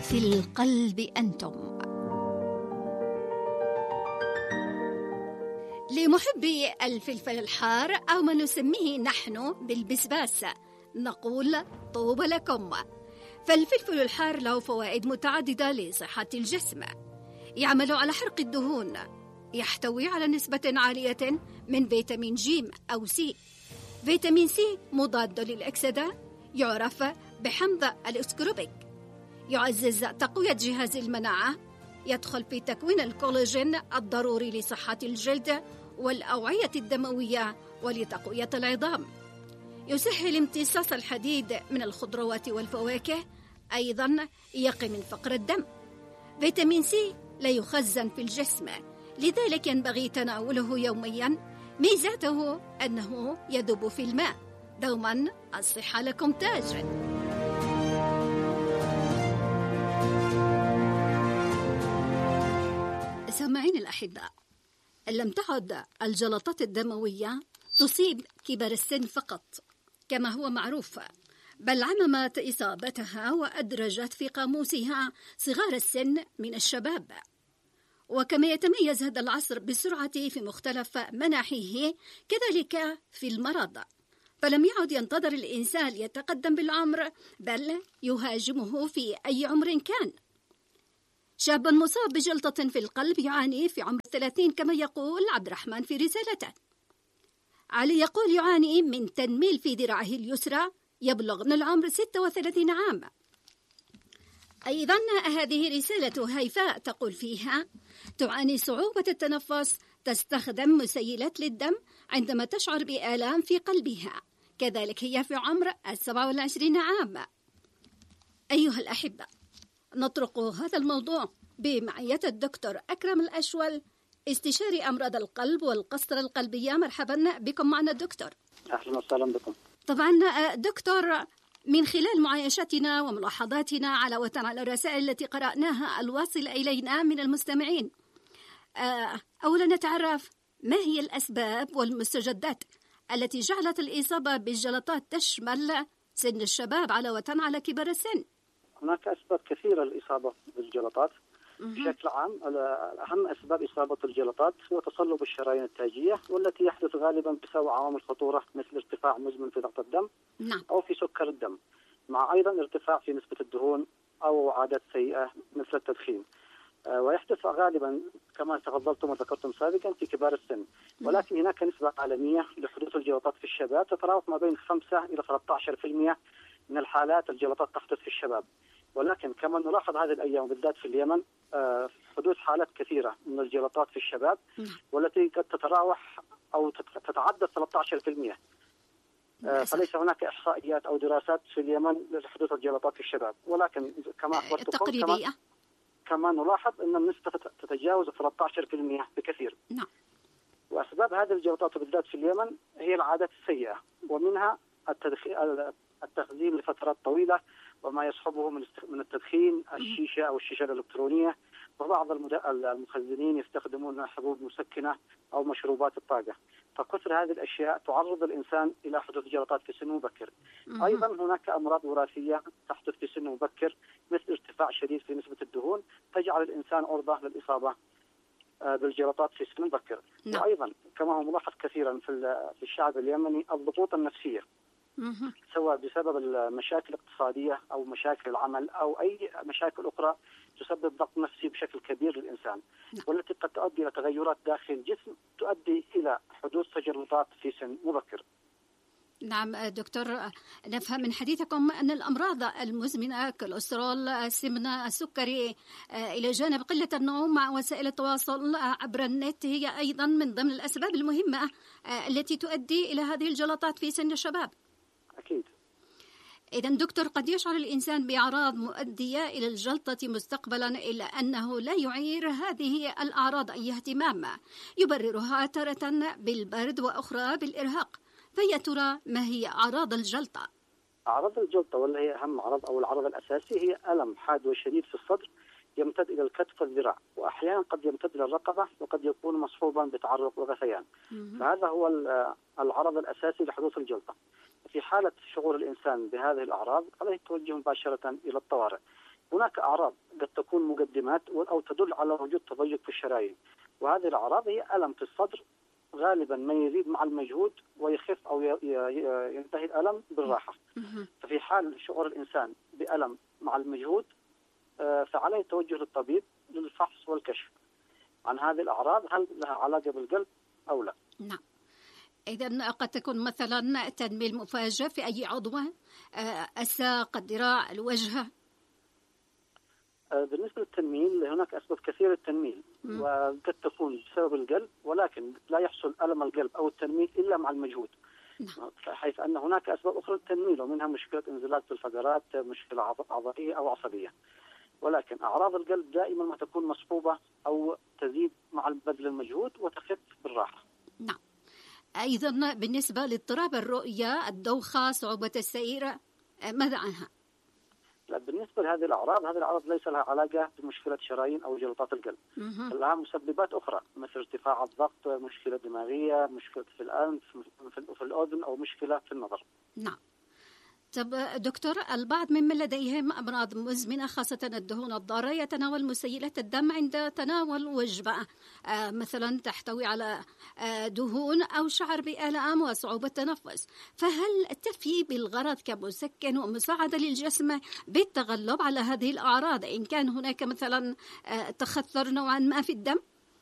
في القلب أنتم. لمحبي الفلفل الحار أو ما نسميه نحن بالبسباس نقول طوبى لكم. فالفلفل الحار له فوائد متعددة لصحة الجسم. يعمل على حرق الدهون، يحتوي على نسبة عالية من فيتامين ج أو سي. فيتامين سي مضاد للأكسدة، يعرف بحمض الأسكوربيك، يعزز تقوية جهاز المناعة، يدخل في تكوين الكولاجين الضروري لصحة الجلد والأوعية الدموية ولتقوية العظام، يسهل امتصاص الحديد من الخضروات والفواكه، أيضا يقي من فقر الدم. فيتامين سي لا يخزن في الجسم، لذلك ينبغي تناوله يوميا. ميزاته أنه يذوب في الماء. دوما الصحة لكم تاج. سامعين الأحباء، لم تعد الجلطات الدموية تصيب كبار السن فقط كما هو معروف، بل عممت إصابتها وأدرجت في قاموسها صغار السن من الشباب. وكما يتميز هذا العصر بالسرعة في مختلف مناحيه، كذلك في المرض، فلم يعد ينتظر الإنسان يتقدم بالعمر، بل يهاجمه في أي عمر كان. شاب مصاب بجلطة في القلب يعاني في عمر 30 كما يقول عبد الرحمن في رسالته. علي يقول يعاني من تنميل في ذراعه اليسرى، يبلغ من العمر 36 عام. أيضا هذه رسالة هيفاء تقول فيها تعاني صعوبة التنفس، تستخدم مسيلات للدم عندما تشعر بآلام في قلبها، كذلك هي في عمر 27 عام. أيها الأحبة، نطرق هذا الموضوع بمعية الدكتور أكرم الأشول، استشاري أمراض القلب والقسطرة القلبية. مرحبا بكم معنا دكتور. أهلا وسهلا بكم. طبعا دكتور، من خلال معايشتنا وملاحظاتنا على الرسائل التي قرأناها الواصلة إلينا من المستمعين، أولا نتعرف ما هي الأسباب والمستجدات التي جعلت الإصابة بالجلطات تشمل سن الشباب علاوة على كبار السن؟ هناك أسباب كثيرة للإصابة بالجلطات. بشكل عام أهم أسباب إصابة الجلطات هو تصلب الشرايين التاجية، والتي يحدث غالبا بسبب عوامل خطورة مثل ارتفاع مزمن في ضغط الدم أو في سكر الدم، مع أيضا ارتفاع في نسبة الدهون أو عادات سيئة مثل التدخين. ويحدث غالبا كما تفضلتم وذكرتم سابقا في كبار السن، ولكن هناك نسبة عالمية لحدوث الجلطات في الشباب تتراوح ما بين 5 إلى 13% من الحالات الجلطات تحدث في الشباب. ولكن كما نلاحظ هذه الأيام بالذات في اليمن حدوث حالات كثيرة من الجلطات في الشباب، والتي قد تتراوح أو تتعدى 13%. فليس هناك إحصائيات أو دراسات في اليمن لحدوث الجلطات في الشباب، ولكن كما أخبرتكم كما نلاحظ أن النسبة تتجاوز 13% بكثير. نعم. وأسباب هذه الجلطات بالذات في اليمن هي العادات السيئة، ومنها التخزين لفترات طويلة، وما يصحبه من التدخين، الشيشة أو الشيشة الإلكترونية، وبعض المخزنين يستخدمون حبوب مسكنة أو مشروبات الطاقة. فكثر هذه الأشياء تعرض الإنسان إلى حدوث جلطات في سن مبكر. أيضا هناك أمراض وراثية تحدث في سن مبكر، مثل ارتفاع شديد في نسبة الدهون، تجعل الإنسان عرضة للإصابة بالجلطات في سن مبكر. وأيضا كما هو ملاحظ كثيرا في الشعب اليمني الضغوط النفسية، سواء بسبب المشاكل الاقتصادية أو مشاكل العمل أو أي مشاكل أخرى تسبب ضغط نفسي بشكل كبير للإنسان، والتي قد تؤدي إلى تغيرات داخل الجسم تؤدي إلى حدوث تجلطات في سن مبكر. نعم دكتور، نفهم من حديثكم أن الأمراض المزمنة كالكوليسترول، السمنة، السكري، إلى جانب قلة النوم مع وسائل التواصل عبر النت هي أيضا من ضمن الأسباب المهمة التي تؤدي إلى هذه الجلطات في سن الشباب. أكيد. إذن دكتور، قد يشعر الإنسان بأعراض مؤدية إلى الجلطة مستقبلا، إلا أنه لا يعير هذه الأعراض أي اهتمام، يبررها تارة بالبرد وأخرى بالإرهاق. فيا ترى ما هي أعراض الجلطة؟ أعراض الجلطة واللي هي أهم عرض أو العرض الأساسي هي ألم حاد وشديد في الصدر يمتد إلى الكتف والذراع، وأحيانا قد يمتد إلى الرقبة، وقد يكون مصحوبا بتعرق وغثيان. فهذا هو العرض الأساسي لحدوث الجلطة. في حالة شعور الإنسان بهذه الأعراض عليه التوجه مباشرة إلى الطوارئ. هناك أعراض قد تكون مقدمات أو تدل على وجود تضيق في الشرايين، وهذه الأعراض هي ألم في الصدر غالبا ما يزيد مع المجهود ويخف أو ينتهي الألم بالراحة. ففي حال شعور الإنسان بألم مع المجهود فعليه التوجه للطبيب للفحص والكشف عن هذه الأعراض، هل لها علاقة بالقلب أو لا. نعم. إذا قد تكون مثلا تنميل مفاجئ في أي عضو، الساق، الذراع، الوجه. بالنسبة للتنميل هناك أسباب كثيرة للتنميل، وقد تكون بسبب القلب، ولكن لا يحصل ألم القلب أو التنميل إلا مع المجهود. حيث أن هناك أسباب أخرى للتنميل، ومنها مشكلة انزلاق في الفقرات، مشكلة عضلية أو عصبية. ولكن أعراض القلب دائما ما تكون مصحوبة أو تزيد مع بذل المجهود وتخف بالراحة. نعم. أيضا بالنسبة لاضطراب الرؤية، الدوخة، صعوبة السير، ماذا عنها؟ لا، بالنسبة لهذه الأعراض، هذه الأعراض ليس لها علاقة بمشكلة شرايين أو جلطات القلب. لها مسببات أخرى مثل ارتفاع الضغط، مشكلة دماغية، مشكلة في الأنف، في الأذن، أو مشكلة في النظر. نعم. طب دكتور، البعض ممن لديهم أمراض مزمنة خاصة الدهون الضارة يتناول مسيلات الدم عند تناول وجبة مثلا تحتوي على دهون أو شعر بآلام وصعوبة التنفس، فهل تفي بالغرض كمسكن ومساعدة للجسم بالتغلب على هذه الأعراض إن كان هناك مثلا تخثر نوعا ما في الدم؟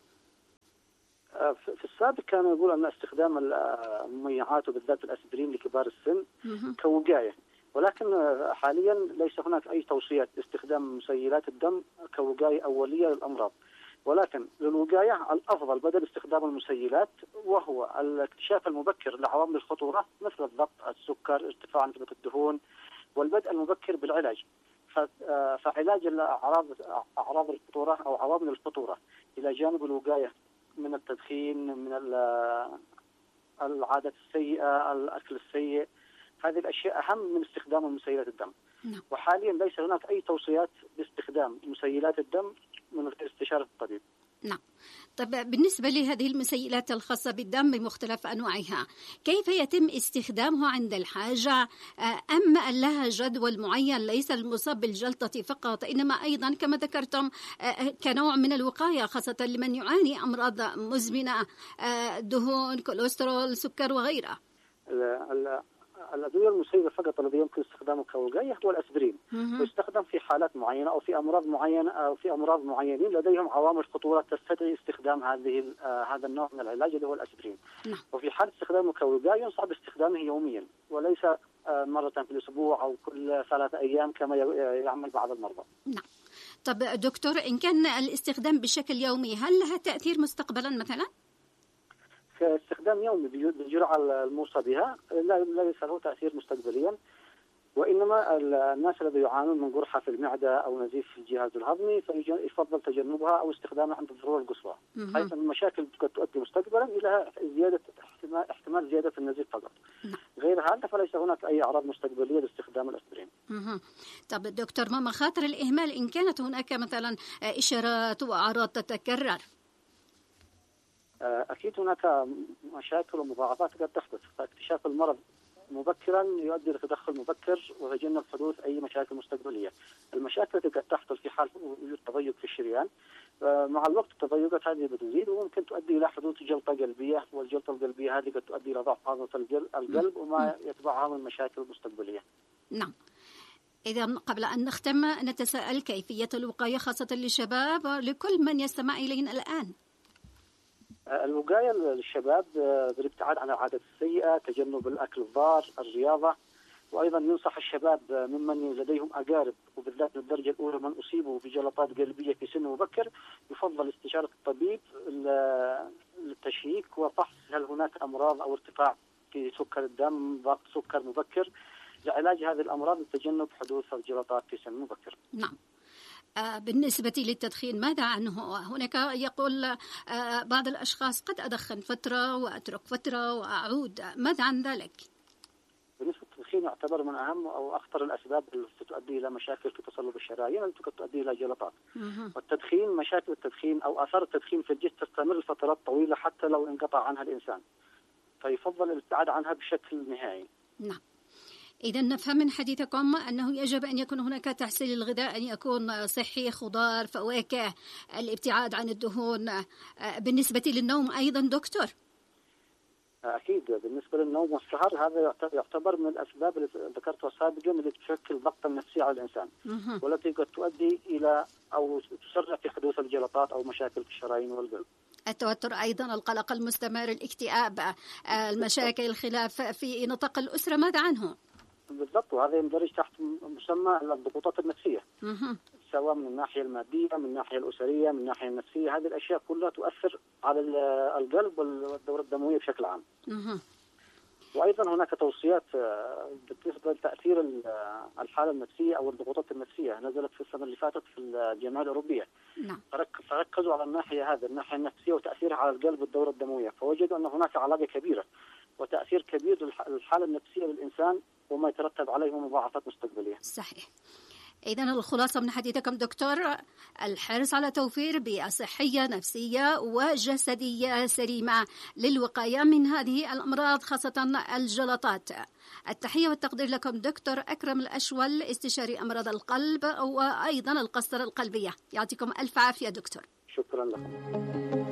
في السابق كانوا يقول أن استخدام المميعات وبالذات الأسبرين لكبار السن كوقاية، ولكن حاليا ليس هناك أي توصيات باستخدام مسيلات الدم كوقاية أولية للأمراض. ولكن للوقاية الأفضل بدل استخدام المسيلات وهو الاكتشاف المبكر لعوامل الخطورة مثل الضغط، السكر، ارتفاع نسبة الدهون، والبدء المبكر بالعلاج. فعلاج أعراض الخطورة أو عوامل الخطورة إلى جانب الوقاية من التدخين، من العادة السيئة، الأكل السيء، هذه الأشياء أهم من استخدام مسيلات الدم. وحاليا ليس هناك أي توصيات باستخدام مسيلات الدم من غير استشارة الطبيب. نعم. طب بالنسبة لهذه المسيلات الخاصة بالدم بمختلف أنواعها، كيف يتم استخدامها عند الحاجة؟ أم أن لها جدول معين ليس المصاب بالجلطة فقط، إنما أيضا كما ذكرتم كنوع من الوقاية خاصة لمن يعاني أمراض مزمنة، دهون، كوليسترول، سكر وغيرها؟ الأدوية المسيلة فقط الذي يمكن استخدامه كوقاية هو الأسبرين، ويستخدم في حالات معينة أو في أمراض معينة أو في أمراض معينين لديهم عوامل خطورة تستدعي استخدام هذا النوع من العلاج اللي هو الأسبرين. وفي حال استخدامه كوقاية ينصح باستخدامه يوميا وليس مرة في الأسبوع أو كل 3 أيام كما يعمل بعض المرضى. نعم. طب دكتور، إن كان الاستخدام بشكل يومي هل لها تأثير مستقبلا مثلا؟ كاستخدام يومي بالجرعة الموصى بها ليس له تأثير مستقبليا، وإنما الناس الذين يعانون من قرحة في المعدة أو نزيف في الجهاز الهضمي فيفضل تجنبها أو استخدامها عند الضرورة القصوى، حيث المشاكل قد تؤدي مستقبلا إلى احتمال زيادة النزيف فقط. غير هذا فليس هناك أي أعراض مستقبلية لاستخدام الأسبرين. طب دكتور، ما مخاطر الإهمال إن كانت هناك مثلا إشارات وأعراض تتكرر؟ أكيد هناك مشاكل ومضاعفات قد تحدث، فاكتشاف المرض مبكرا يؤدي لتدخل مبكر وتجنب حدوث أي مشاكل مستقبلية. المشاكل التي قد تحصل في حال وجود تضيق في الشريان مع الوقت التضيقات هذه بتزيد وممكن تؤدي إلى حدوث جلطة قلبية، والجلطة القلبية هذه قد تؤدي إلى ضعف عضلة القلب وما يتبعها من مشاكل مستقبلية. نعم. إذا قبل أن نختم نتساءل كيفية الوقاية خاصة للشباب لكل من يستمع إلينا الآن. الوقاية للشباب بالابتعاد عن العادات السيئة، تجنب الأكل الضار، الرياضة، وأيضا ينصح الشباب ممن لديهم أقارب وبالذات من الدرجة الأولى من أصيبوا بجلطات قلبية في سن مبكر يفضل استشارة الطبيب للتشييك وفحص هل هناك أمراض أو ارتفاع في سكر الدم، ضغط، سكر مبكر، لعلاج هذه الأمراض لتجنب حدوث الجلطات في سن مبكر. نعم. بالنسبة للتدخين ماذا عنه؟ هناك يقول بعض الأشخاص قد أدخن فترة وأترك فترة وأعود، ماذا عن ذلك؟ بالنسبة للتدخين يعتبر من أهم أو أخطر الأسباب التي تؤدي إلى مشاكل في تصلب الشرايين التي قد تؤدي إلى جلطات. والتدخين، مشاكل التدخين أو آثار التدخين في الجسم تستمر لفترات طويلة حتى لو انقطع عنها الإنسان، فيفضل الابتعاد عنها بشكل نهائي. نعم. إذا نفهم من حديثكم أنه يجب أن يكون هناك تحصيل الغذاء، أن يكون صحي، خضار، فواكه، الابتعاد عن الدهون. بالنسبة للنوم أيضا دكتور؟ أكيد بالنسبة للنوم والسهر هذا يعتبر من الأسباب اللي ذكرتها سابقا اللي تشكل ضغطا نفسيا على الإنسان والتي قد تؤدي إلى أو تسرع في حدوث الجلطات أو مشاكل في الشرايين والقلب. التوتر أيضا، القلق المستمر، الاكتئاب، المشاكل، الخلاف في نطاق الأسرة، ماذا عنه؟ بالضبط، وهذا يندرج تحت مسمى الضغوطات النفسية سواء من الناحية المادية، من الناحية الأسرية، من الناحية النفسية. هذه الأشياء كلها تؤثر على القلب والدورة الدموية بشكل عام. وأيضا هناك توصيات بالنسبة لتأثير الحالة النفسية أو الضغوطات النفسية نزلت في السنة اللي فاتت في الجمعية الأوروبية. فركزوا على الناحية النفسية وتأثيرها على القلب والدورة الدموية، فوجدوا أن هناك علاقة كبيرة وتأثير كبير للحالة النفسية للإنسان وما يترتب عليه من مضاعفات مستقبلية. صحيح. إذن الخلاصة من حديثكم دكتور، الحرص على توفير بيئة صحية نفسية وجسدية سليمة للوقاية من هذه الأمراض خاصة الجلطات. التحية والتقدير لكم دكتور أكرم الأشول، استشاري أمراض القلب وأيضا القسطرة القلبية. يعطيكم ألف عافية دكتور. شكرا لكم.